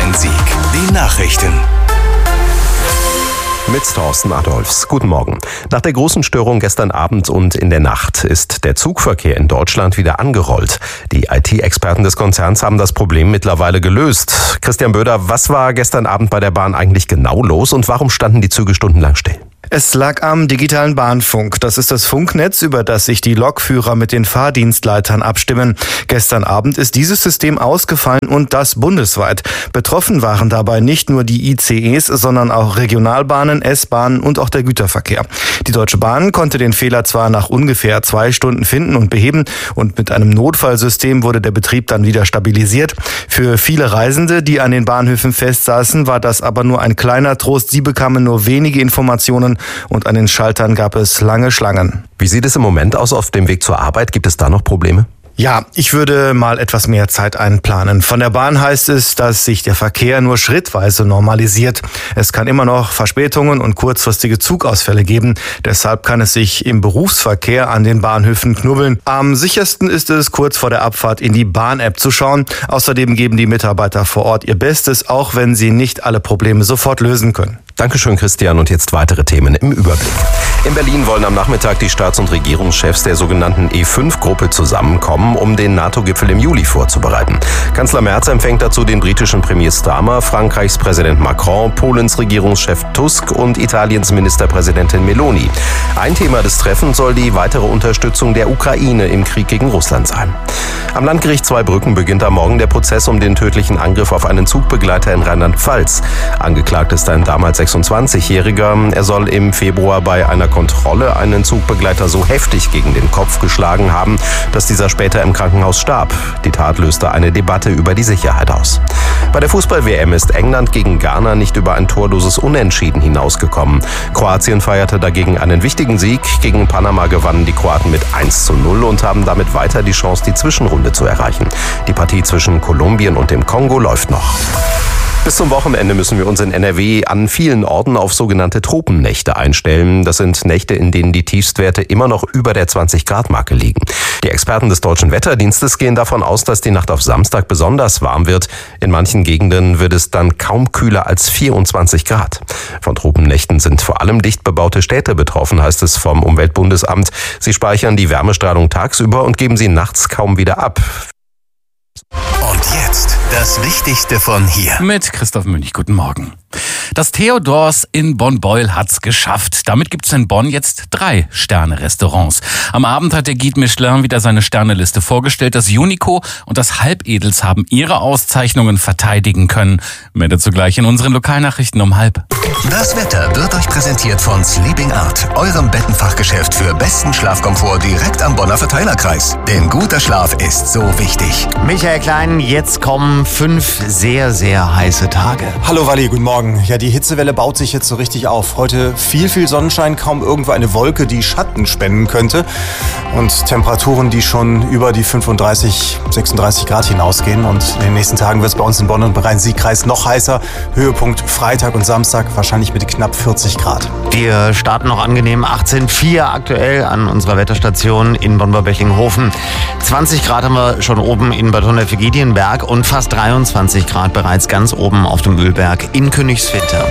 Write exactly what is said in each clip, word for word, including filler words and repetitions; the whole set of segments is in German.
Rhein-Sieg. Die Nachrichten. Mit Thorsten Adolfs. Guten Morgen. Nach der großen Störung gestern Abend und in der Nacht ist der Zugverkehr in Deutschland wieder angerollt. Die I T-Experten des Konzerns haben das Problem mittlerweile gelöst. Christian Böder, was war gestern Abend bei der Bahn eigentlich genau los und warum standen die Züge stundenlang still? Es lag am digitalen Bahnfunk. Das ist das Funknetz, über das sich die Lokführer mit den Fahrdienstleitern abstimmen. Gestern Abend ist dieses System ausgefallen und das bundesweit. Betroffen waren dabei nicht nur die I C Es, sondern auch Regionalbahnen, S-Bahnen und auch der Güterverkehr. Die Deutsche Bahn konnte den Fehler zwar nach ungefähr zwei Stunden finden und beheben und mit einem Notfallsystem wurde der Betrieb dann wieder stabilisiert. Für viele Reisende, die an den Bahnhöfen festsaßen, war das aber nur ein kleiner Trost. Sie bekamen nur wenige Informationen und an den Schaltern gab es lange Schlangen. Wie sieht es im Moment aus auf dem Weg zur Arbeit? Gibt es da noch Probleme? Ja, ich würde mal etwas mehr Zeit einplanen. Von der Bahn heißt es, dass sich der Verkehr nur schrittweise normalisiert. Es kann immer noch Verspätungen und kurzfristige Zugausfälle geben. Deshalb kann es sich im Berufsverkehr an den Bahnhöfen knubbeln. Am sichersten ist es, kurz vor der Abfahrt in die Bahn-App zu schauen. Außerdem geben die Mitarbeiter vor Ort ihr Bestes, auch wenn sie nicht alle Probleme sofort lösen können. Dankeschön, Christian. Und jetzt weitere Themen im Überblick. In Berlin wollen am Nachmittag die Staats- und Regierungschefs der sogenannten E fünf Gruppe zusammenkommen, um den NATO-Gipfel im Juli vorzubereiten. Kanzler Merz empfängt dazu den britischen Premier Starmer, Frankreichs Präsident Macron, Polens Regierungschef Tusk und Italiens Ministerpräsidentin Meloni. Ein Thema des Treffens soll die weitere Unterstützung der Ukraine im Krieg gegen Russland sein. Am Landgericht Zweibrücken beginnt am Morgen der Prozess um den tödlichen Angriff auf einen Zugbegleiter in Rheinland-Pfalz. Angeklagt ist ein damals sechsundzwanzigjähriger. Er soll im Februar bei einer Kontrolle einen Zugbegleiter so heftig gegen den Kopf geschlagen haben, dass dieser später im Krankenhaus starb. Die Tat löste eine Debatte über die Sicherheit aus. Bei der Fußball-W M ist England gegen Ghana nicht über ein torloses Unentschieden hinausgekommen. Kroatien feierte dagegen einen wichtigen Sieg. Gegen Panama gewannen die Kroaten mit eins zu null und haben damit weiter die Chance, die Zwischenrunde zu erreichen. Die Partie zwischen Kolumbien und dem Kongo läuft noch. Bis zum Wochenende müssen wir uns in N R W an vielen Orten auf sogenannte Tropennächte einstellen. Das sind Nächte, in denen die Tiefstwerte immer noch über der zwanzig-Grad-Marke liegen. Die Experten des Deutschen Wetterdienstes gehen davon aus, dass die Nacht auf Samstag besonders warm wird. In manchen Gegenden wird es dann kaum kühler als vierundzwanzig Grad. Von Tropennächten sind vor allem dicht bebaute Städte betroffen, heißt es vom Umweltbundesamt. Sie speichern die Wärmestrahlung tagsüber und geben sie nachts kaum wieder ab. Und jetzt das Wichtigste von hier. Mit Christoph Münch, guten Morgen. Das Theodors in Bonn-Beuel hat's geschafft. Damit gibt's in Bonn jetzt drei Sterne-Restaurants. Am Abend hat der Guide Michelin wieder seine Sterneliste vorgestellt. Das Unico und das Halbedels haben ihre Auszeichnungen verteidigen können. Mehr dazu gleich in unseren Lokalnachrichten um halb. Das Wetter wird euch präsentiert von Sleeping Art, eurem Bettenfachgeschäft für besten Schlafkomfort direkt am Bonner Verteilerkreis. Denn guter Schlaf ist so wichtig. Michael Klein, jetzt kommen fünf sehr, sehr heiße Tage. Hallo Wally, guten Morgen. Ja, die Hitzewelle baut sich jetzt so richtig auf. Heute viel, viel Sonnenschein, kaum irgendwo eine Wolke, die Schatten spenden könnte. Und Temperaturen, die schon über die fünfunddreißig, sechsunddreißig Grad hinausgehen. Und in den nächsten Tagen wird es bei uns in Bonn und Rhein-Sieg-Kreis noch heißer. Höhepunkt Freitag und Samstag wahrscheinlich mit knapp vierzig Grad. Wir starten noch angenehm achtzehn Komma vier aktuell an unserer Wetterstation in Bonn-Bechinghofen. zwanzig Grad haben wir schon oben in Bad Honnef-Egidien-Berg und fast dreiundzwanzig Grad bereits ganz oben auf dem Mühlberg in Königswinter.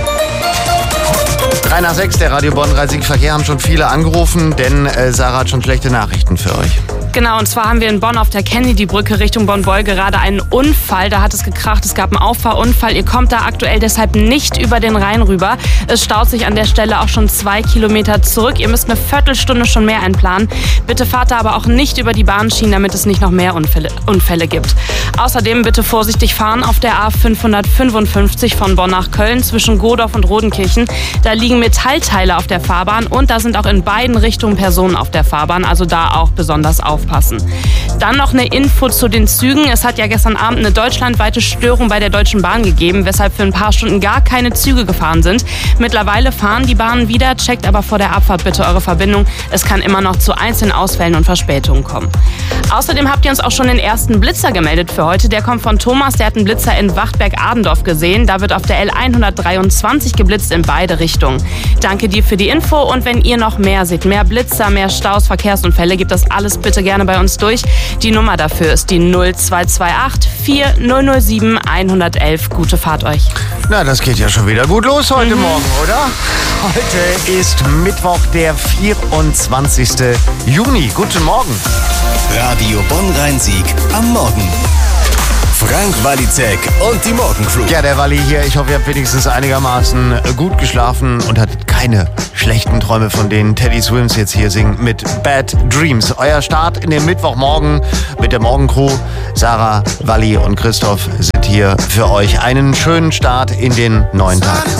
drei nach sechs, der Radio Bonn Rhein-Sieg Verkehr haben schon viele angerufen, denn äh, Sarah hat schon schlechte Nachrichten für euch. Genau, und zwar haben wir in Bonn auf der Kennedy-Brücke Richtung Bonn-Beuel gerade einen Unfall. Da hat es gekracht, es gab einen Auffahrunfall. Ihr kommt da aktuell deshalb nicht über den Rhein rüber. Es staut sich an der Stelle auch schon zwei Kilometer zurück. Ihr müsst eine Viertelstunde schon mehr einplanen. Bitte fahrt da aber auch nicht über die Bahnschienen, damit es nicht noch mehr Unfälle, Unfälle gibt. Außerdem bitte vorsichtig fahren auf der A fünfhundertfünfundfünfzig von Bonn nach Köln zwischen Godorf und Rodenkirchen. Da liegen Metallteile auf der Fahrbahn und da sind auch in beiden Richtungen Personen auf der Fahrbahn. Also da auch besonders aufpassen. Dann noch eine Info zu den Zügen. Es hat ja gestern Abend eine deutschlandweite Störung bei der Deutschen Bahn gegeben, weshalb für ein paar Stunden gar keine Züge gefahren sind. Mittlerweile fahren die Bahnen wieder, checkt aber vor der Abfahrt bitte eure Verbindung. Es kann immer noch zu einzelnen Ausfällen und Verspätungen kommen. Außerdem habt ihr uns auch schon den ersten Blitzer gemeldet für heute. Der kommt von Thomas, der hat einen Blitzer in Wachtberg-Adendorf gesehen. Da wird auf der L hundertdreiundzwanzig geblitzt in beide Richtungen. Danke dir für die Info und wenn ihr noch mehr seht, mehr Blitzer, mehr Staus, Verkehrsunfälle, gebt das alles bitte gerne gerne bei uns durch. Die Nummer dafür ist die null zwei zwei acht vier null null sieben eins eins eins. Gute Fahrt euch. Na, das geht ja schon wieder gut los heute mhm. Morgen, oder? Heute ist Mittwoch, der vierundzwanzigste Juni. Guten Morgen. Radio Bonn-Rhein-Sieg am Morgen. Frank Walizek und die Morgencrew. Ja, der Walli hier. Ich hoffe, ihr habt wenigstens einigermaßen gut geschlafen und hattet keine schlechten Träume, von denen Teddy Swims jetzt hier singt mit Bad Dreams. Euer Start in den Mittwochmorgen mit der Morgencrew. Sarah, Walli und Christoph sind hier für euch. Einen schönen Start in den neuen Tag.